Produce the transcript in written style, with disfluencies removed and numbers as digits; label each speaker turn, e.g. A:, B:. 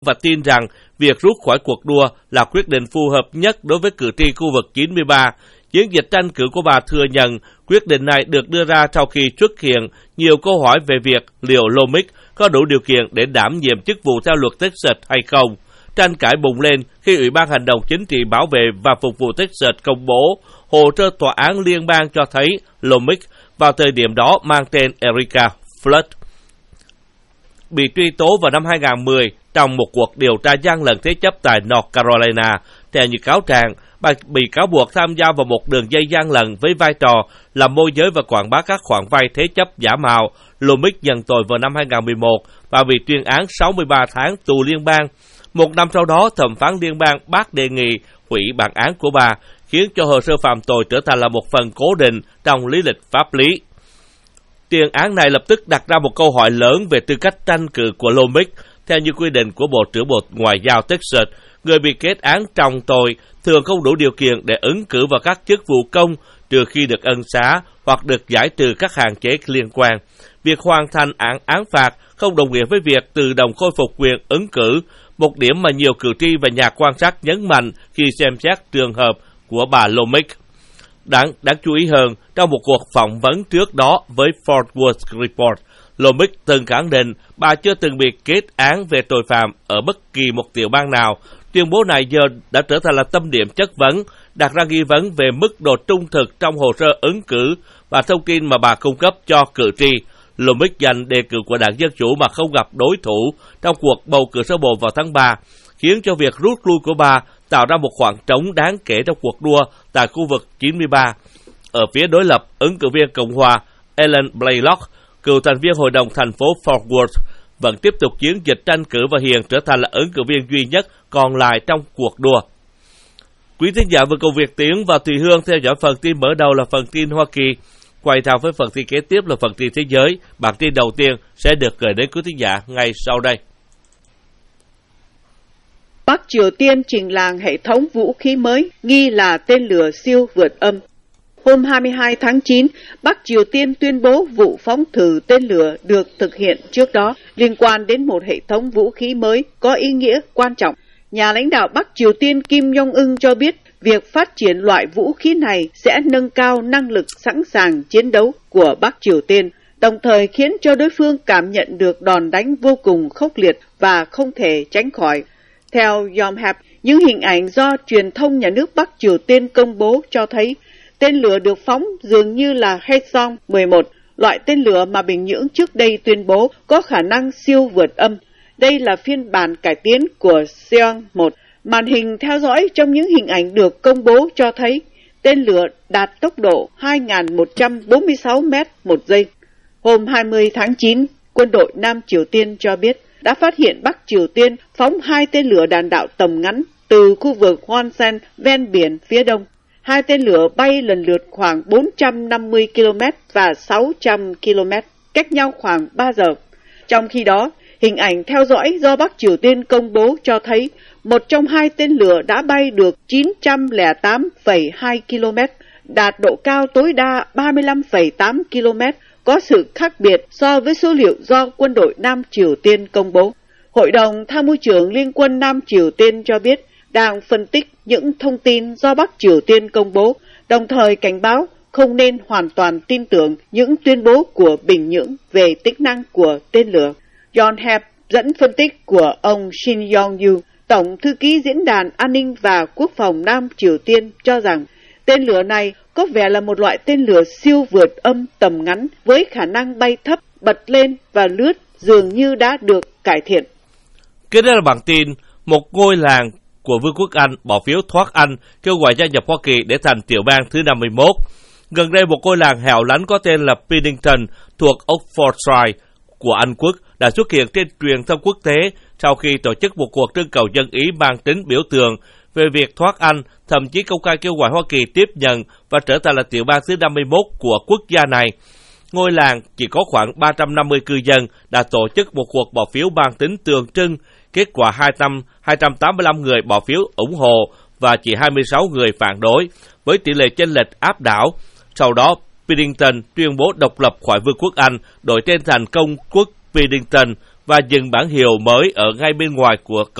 A: và tin rằng việc rút khỏi cuộc đua là quyết định phù hợp nhất đối với cử tri khu vực 93. Chiến dịch tranh cử của bà thừa nhận quyết định này được đưa ra sau khi xuất hiện nhiều câu hỏi về việc liệu Lomick có đủ điều kiện để đảm nhiệm chức vụ theo luật Texas hay không. Tranh cãi bùng lên khi Ủy ban Hành động Chính trị Bảo vệ và Phục vụ Texas công bố hồ sơ tòa án liên bang cho thấy Lomick vào thời điểm đó mang tên Erica Flood bị truy tố vào năm 2010 trong một cuộc điều tra gian lận thế chấp tại North Carolina. Theo như cáo trạng, bà bị cáo buộc tham gia vào một đường dây gian lận với vai trò là môi giới và quảng bá các khoản vay thế chấp giả mạo. Lomick nhận tội vào năm 2011 và bị tuyên án 63 tháng tù liên bang. Một năm sau đó, thẩm phán liên bang bác đề nghị hủy bản án của bà, khiến cho hồ sơ phạm tội trở thành là một phần cố định trong lý lịch pháp lý. Tuyên án này lập tức đặt ra một câu hỏi lớn về tư cách tranh cử của Lomick. Theo như quy định của Bộ trưởng Bộ Ngoại giao Texas, người bị kết án trọng tội thường không đủ điều kiện để ứng cử vào các chức vụ công trừ khi được ân xá hoặc được giải trừ các hạn chế liên quan. Việc hoàn thành án phạt không đồng nghĩa với việc tự động khôi phục quyền ứng cử, một điểm mà nhiều cử tri và nhà quan sát nhấn mạnh khi xem xét trường hợp của bà Lomick. Đáng chú ý hơn, trong một cuộc phỏng vấn trước đó với Fort Worth Report, Lomick từng khẳng định bà chưa từng bị kết án về tội phạm ở bất kỳ một tiểu bang nào. Tuyên bố này giờ đã trở thành là tâm điểm chất vấn, đặt ra nghi vấn về mức độ trung thực trong hồ sơ ứng cử và thông tin mà bà cung cấp cho cử tri. Lomick giành đề cử của Đảng Dân Chủ mà không gặp đối thủ trong cuộc bầu cử sơ bộ vào tháng 3, khiến cho việc rút lui của bà tạo ra một khoảng trống đáng kể trong cuộc đua tại khu vực 93. Ở phía đối lập, ứng cử viên Cộng hòa Ellen Blaylock, cựu thành viên Hội đồng thành phố Fort Worth, vẫn tiếp tục chiến dịch tranh cử và hiện trở thành là ứng cử viên duy nhất còn lại trong cuộc đua. Quý thính giả vừa cùng Việt Tiến và Thùy Hương theo dõi phần tin mở đầu là phần tin Hoa Kỳ. Quay thẳng với phần tin kế tiếp là phần tin thế giới. Bản tin đầu tiên sẽ được gửi đến quý thính giả ngay sau đây.
B: Bắc Triều Tiên trình làng hệ thống vũ khí mới nghi là tên lửa siêu vượt âm. Hôm 22 tháng 9, Bắc Triều Tiên tuyên bố vụ phóng thử tên lửa được thực hiện trước đó liên quan đến một hệ thống vũ khí mới có ý nghĩa quan trọng. Nhà lãnh đạo Bắc Triều Tiên Kim Jong-un cho biết việc phát triển loại vũ khí này sẽ nâng cao năng lực sẵn sàng chiến đấu của Bắc Triều Tiên, đồng thời khiến cho đối phương cảm nhận được đòn đánh vô cùng khốc liệt và không thể tránh khỏi. Theo Yonhap, những hình ảnh do truyền thông nhà nước Bắc Triều Tiên công bố cho thấy tên lửa được phóng dường như là Haesong-11, loại tên lửa mà Bình Nhưỡng trước đây tuyên bố có khả năng siêu vượt âm. Đây là phiên bản cải tiến của Seong-1. Màn hình theo dõi trong những hình ảnh được công bố cho thấy tên lửa đạt tốc độ 2.146 mét một giây. Hôm 20 tháng 9, quân đội Nam Triều Tiên cho biết đã phát hiện Bắc Triều Tiên phóng 2 tên lửa đạn đạo tầm ngắn từ khu vực Wonsan ven biển phía đông. 2 tên lửa bay lần lượt khoảng 450 km và 600 km, cách nhau khoảng 3 giờ. Trong khi đó, hình ảnh theo dõi do Bắc Triều Tiên công bố cho thấy một trong 2 tên lửa đã bay được 908,2 km, đạt độ cao tối đa 35,8 km, có sự khác biệt so với số liệu do quân đội Nam Triều Tiên công bố. Hội đồng Tham mưu trưởng Liên quân Nam Triều Tiên cho biết đang phân tích những thông tin do Bắc Triều Tiên công bố, đồng thời cảnh báo không nên hoàn toàn tin tưởng những tuyên bố của Bình Nhưỡng về tính năng của tên lửa. Yonhap dẫn phân tích của ông Shin Yong-yu, Tổng thư ký Diễn đàn An ninh và Quốc phòng Nam Triều Tiên cho rằng tên lửa này có vẻ là một loại tên lửa siêu vượt âm tầm ngắn với khả năng bay thấp, bật lên và lướt dường như đã được cải thiện.
A: Kế đây là bản tin, một ngôi làng của Vương quốc Anh bỏ phiếu thoát Anh kêu gọi gia nhập Hoa Kỳ để thành tiểu bang thứ 51. Gần đây một ngôi làng hẻo lánh có tên là Piddington thuộc Oxfordshire của Anh Quốc đã xuất hiện trên truyền thông quốc tế sau khi tổ chức một cuộc trưng cầu dân ý mang tính biểu tượng về việc thoát Anh, thậm chí công khai kêu gọi Hoa Kỳ tiếp nhận và trở thành là tiểu bang thứ 51 của quốc gia này. Ngôi làng chỉ có khoảng 350 cư dân đã tổ chức một cuộc bỏ phiếu mang tính tượng trưng. Kết quả 285 người bỏ phiếu ủng hộ và chỉ 26 người phản đối, với tỷ lệ chênh lệch áp đảo. Sau đó, Piddington tuyên bố độc lập khỏi Vương quốc Anh, đổi tên thành Công quốc Piddington và dừng bản hiệu mới ở ngay bên ngoài của